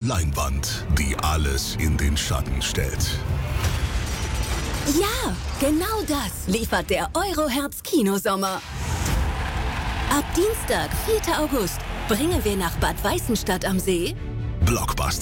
Leinwand, die alles in den Schatten stellt. Ja, genau das liefert der Eurohertz Kinosommer. Ab Dienstag, 4. August, bringen wir nach Bad Weißenstadt am See Blockbuster.